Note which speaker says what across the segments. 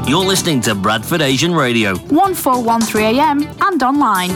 Speaker 1: You're listening to Bradford Asian Radio.
Speaker 2: 1413 AM and online.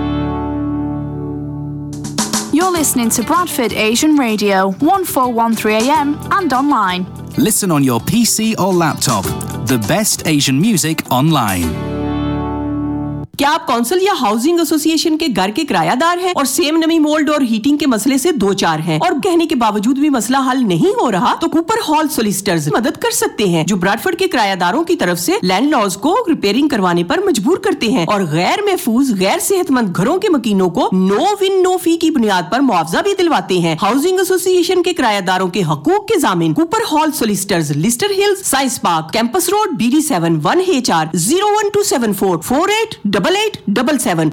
Speaker 2: You're listening to Bradford Asian Radio. 1413 AM and online.
Speaker 3: Listen on your PC or laptop. The best Asian music online.
Speaker 4: क्या आप council या housing association के घर के किरायादार हैं और same नमी, mould और हीटिंग के मसले से दो चार हैं और कहने के बावजूद भी मसला हल नहीं हो रहा, तो कूपर हॉल सोलिसिटर्स मदद कर सकते हैं, जो ब्रैडफोर्ड के किरायादारों की तरफ से लैंडलॉर्ड्स को रिपेयरिंग करवाने पर मजबूर करते हैं और गैर महफूज, गैर सेहतमंद घरों के मकीनों को नो विन नो फी की बुनियाद पर मुआवजा भी दिलवाते हैं। हाउसिंग एसोसिएशन के किरायादारों के हकूक के जामिन Cooper hall solicitors, Leicester hills, science park, campus road, BD7 1HR 01274 488877।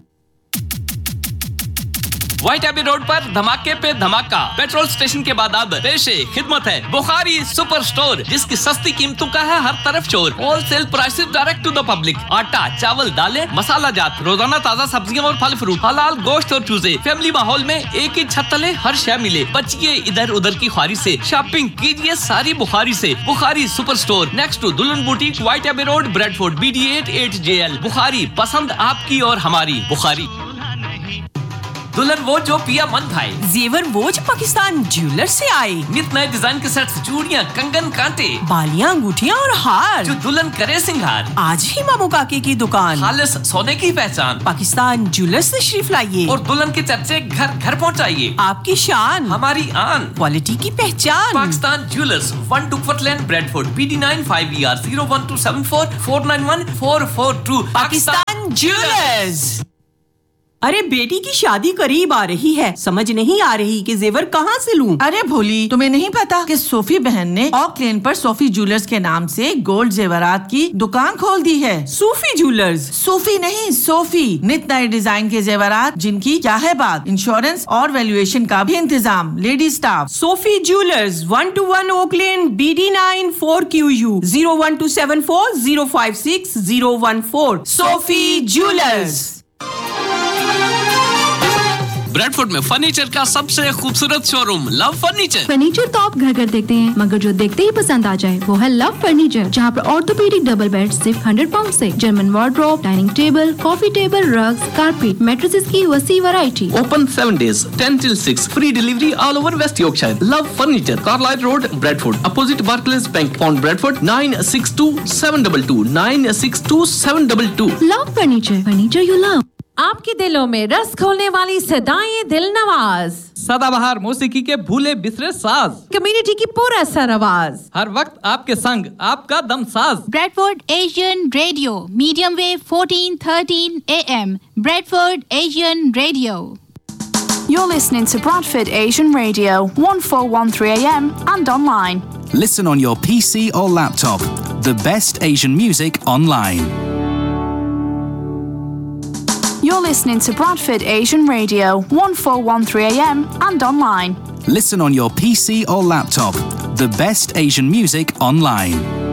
Speaker 5: White AB road पर धमाके पे धमाका। पेट्रोल स्टेशन के बाद अब पेशे खिदमत है बुखारी सुपर स्टोर, जिसकी सस्ती कीमतों का है हर तरफ शोर। Wholesale prices direct to the public. आटा, चावल, दालें, मसाला जात, रोजाना ताजा सब्जियां और फल फ्रूट, हलाल गोश्त और चूजे। फैमिली माहौल में एक ही छत तले हर शय मिले। बचिए इधर उधर की ख्वारी से, शॉपिंग कीजिए सारी बुखारी से। Bukhari super store next to दुल्हन boutique, white AB road, Bradford, BD8 8JL। Bukhari, पसंद आपकी और हमारी। बुखारी दुल्हन वो जो पिया मन भाई,
Speaker 4: जेवर वो जो पाकिस्तान ज्वेलर्स से आए,
Speaker 5: नित नए डिजाइन के सेट्स, चूड़ियां, कंगन, कांटे,
Speaker 4: बालियां, अंगूठियां और हार,
Speaker 5: जो दुल्हन करे सिंगार।
Speaker 4: आज ही मामू काके की दुकान,
Speaker 5: खालिस सोने की पहचान,
Speaker 4: पाकिस्तान ज्वेलर्स से तशरीफ लाइए
Speaker 5: और दुल्हन के चर्चे घर घर पहुंचाइए।
Speaker 4: आपकी शान,
Speaker 5: हमारी आन,
Speaker 4: क्वालिटी की पहचान।
Speaker 5: पाकिस्तान ज्वेलर्स, 1 टुकफट लेन, Bradford, BD9 5ER 01274 491 442।
Speaker 4: Pakistan jewellers. अरे बेटी की शादी करीब आ रही है, समझ नहीं आ रही कि जेवर कहाँ से लूं।
Speaker 6: अरे भोली, तुम्हें नहीं पता कि सोफी बहन ने ऑक लेन पर सोफी ज्वेलर्स के नाम से गोल्ड जेवरात की दुकान खोल दी है।
Speaker 4: Sophie jewellers?
Speaker 6: सोफी नहीं, सोफी। नित नए डिजाइन के जेवरात, जिनकी क्या है बात, इंश्योरेंस और वैल्यूएशन का भी इंतजाम, lady staff.
Speaker 4: Sophie jewellers, 121 okay लेन, BD9 4QU 01274 056 014। Sophie jewellers.
Speaker 5: Bradford में फर्नीचर का सबसे खूबसूरत शोरूम लव फर्नीचर।
Speaker 7: फर्नीचर तो आप घर घर देखते हैं, मगर जो देखते ही पसंद आ जाए वो है लव फर्नीचर, जहाँ पर ऑर्थोपेडिक डबल बेड सिर्फ 100 पाउंड से, German wardrobe, dining table, coffee table, rugs, carpet, mattresses की वसी variety.
Speaker 5: Open 7 days 10 till 6, free delivery all over West Yorkshire. Love furniture, Carlisle road, Bradford, opposite Barclays bank, pond Bradford. 962722 962722।
Speaker 7: Love furniture, furniture you love.
Speaker 8: आपके दिलों में रस खोलने वाली सदाएं दिल नवाज,
Speaker 9: सदाबहार मौसीकी के भूले बिसरे साज,
Speaker 8: कम्युनिटी की पूरा सर आवाज,
Speaker 9: हर वक्त आपके संग आपका दम साज।
Speaker 2: Bradford Asian Radio, medium wave 1413 AM. Bradford Asian Radio. You're listening to Bradford Asian Radio, 1413 AM and online.
Speaker 3: Listen on your PC or laptop. The best Asian music online.
Speaker 2: You're listening to Bradford Asian Radio, 1413 AM and online.
Speaker 3: Listen on your PC or laptop. The best Asian music online.